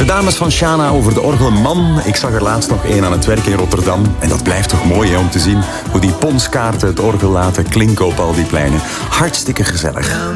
dames van Shana over de orgelman. Ik zag er laatst nog één aan het werk in Rotterdam. En dat blijft toch mooi om te zien hoe die ponskaarten het orgel laten klinken op al die pleinen. Hartstikke gezellig.